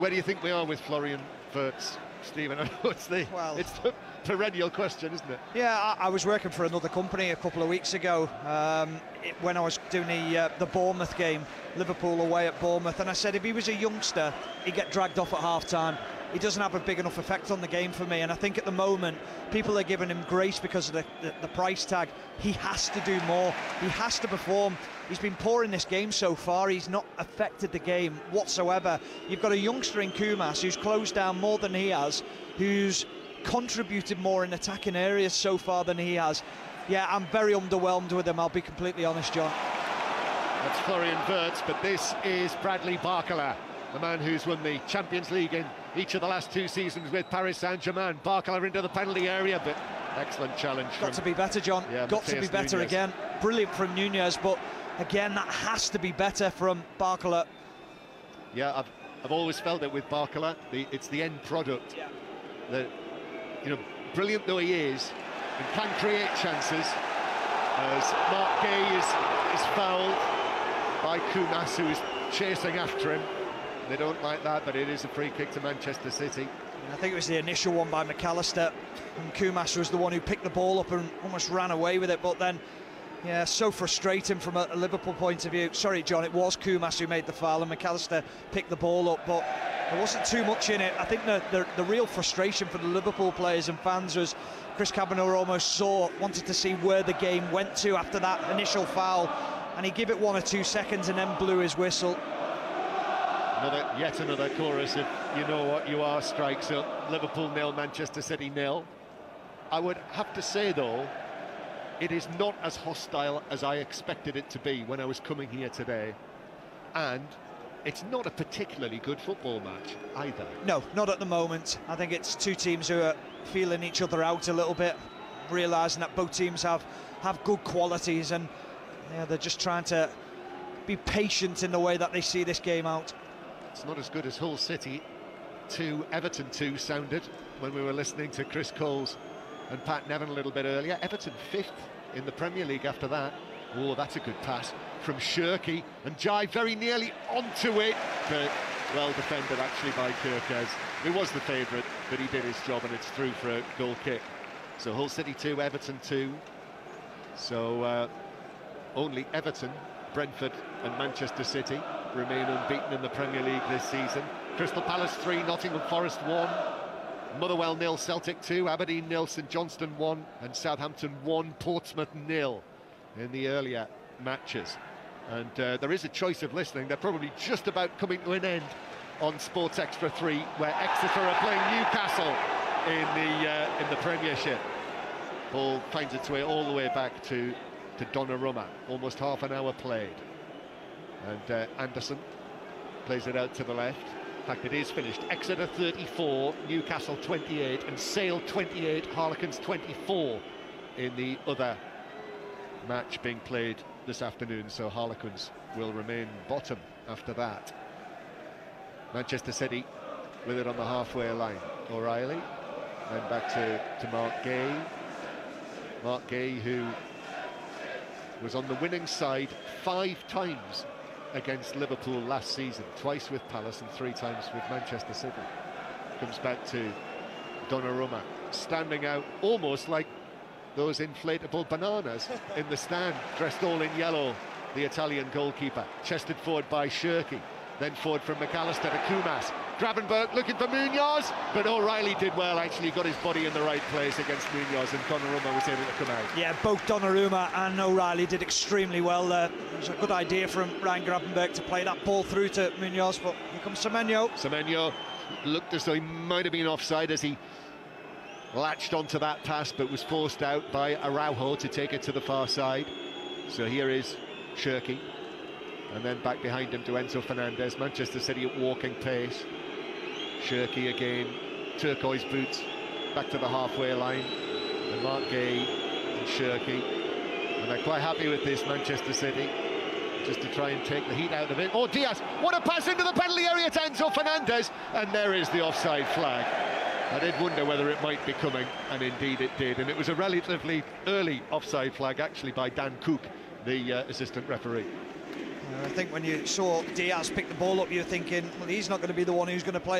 Where do you think we are with Florian Wirtz, Stephen? I know it's the perennial question, isn't it? Yeah, I was working for another company a couple of weeks ago when I was doing the Bournemouth game, Liverpool away at Bournemouth, and I said if he was a youngster, he'd get dragged off at half-time. He doesn't have a big enough effect on the game for me, and I think at the moment people are giving him grace because of the price tag. He has to do more, he has to perform. He's been poor in this game so far, he's not affected the game whatsoever. You've got a youngster in Koumas who's closed down more than he has, who's contributed more in attacking areas so far than he has. Yeah, I'm very underwhelmed with him, I'll be completely honest, John. That's Florian Wirtz, but this is Bradley Barcola, the man who's won the Champions League in each of the last 2 seasons with Paris Saint-Germain. Barcola into the penalty area, but excellent challenge. Got to be better, John. Yeah, got to be better Nunez. Again. Brilliant from Nunez, but again, that has to be better from Barcola. Yeah, I've always felt it with Barcola. It's the end product. Yeah. That, you know, brilliant though he is, and can create chances. As Mark Gay is fouled by Koumas, who is chasing after him. They don't like that, but it is a free kick to Manchester City. I think it was the initial one by McAllister, and Koumas was the one who picked the ball up and almost ran away with it, but then, yeah, so frustrating from a Liverpool point of view. Sorry, John, it was Koumas who made the foul, and McAllister picked the ball up, but there wasn't too much in it. I think the real frustration for the Liverpool players and fans was Chris Kavanagh almost wanted to see where the game went to after that initial foul, and he gave it 1 or 2 seconds and then blew his whistle. Yet another chorus of "you know what you are" strikes up. Liverpool 0, Manchester City 0. I would have to say though, it is not as hostile as I expected it to be when I was coming here today, and it's not a particularly good football match either. No, not at the moment. I think it's 2 teams who are feeling each other out a little bit, realising that both teams have good qualities, and yeah, they're just trying to be patient in the way that they see this game out. It's not as good as Hull City 2, Everton 2 sounded when we were listening to Chris Coles and Pat Nevin a little bit earlier. Everton 5th in the Premier League after that. Oh, that's a good pass from Shirky, and Jai very nearly onto it, but well defended actually by Kirkez. It was the favourite, but he did his job, and it's through for a goal kick. So Hull City 2, Everton 2. So only Everton, Brentford and Manchester City remain unbeaten in the Premier League this season. Crystal Palace 3, Nottingham Forest 1, Motherwell 0, Celtic 2, Aberdeen 0, St Johnstone 1 and Southampton 1, Portsmouth 0 in the earlier matches. And there is a choice of listening. They're probably just about coming to an end on Sports Extra 3, where Exeter are playing Newcastle in the Premiership. Ball finds its way all the way back to Donnarumma, almost half an hour played. And Anderson plays it out to the left. In fact, it is finished. Exeter 34, Newcastle 28, and Sale 28, Harlequins 24 in the other match being played this afternoon. So Harlequins will remain bottom after that. Manchester City with it on the halfway line. O'Reilly, then back to Mark Gay. Mark Gay, who was on the winning side 5 times against Liverpool last season, twice with Palace and 3 times with Manchester City. Comes back to Donnarumma, standing out almost like those inflatable bananas in the stand, dressed all in yellow, the Italian goalkeeper. Chested forward by Shirky, then forward from McAllister to Koumas. Gravenberch looking for Munoz, but O'Reilly did well, actually got his body in the right place against Munoz, and Donnarumma was able to come out. Yeah, both Donnarumma and O'Reilly did extremely well there. It was a good idea from Ryan Gravenberch to play that ball through to Munoz, but here comes Semenyo. Semenyo looked as though he might have been offside as he latched onto that pass, but was forced out by Araujo to take it to the far side. So here is Shirky, and then back behind him to Enzo Fernandez. Manchester City at walking pace. Shirky again, turquoise boots, back to the halfway line, and Mark Gay and Shirky, and they're quite happy with this, Manchester City, just to try and take the heat out of it. Oh, Diaz, what a pass into the penalty area to Enzo Fernandez, and there is the offside flag. I did wonder whether it might be coming, and indeed it did, and it was a relatively early offside flag actually by Dan Cook, the assistant referee. I think when you saw Diaz pick the ball up, you're thinking, well, he's not going to be the one who's going to play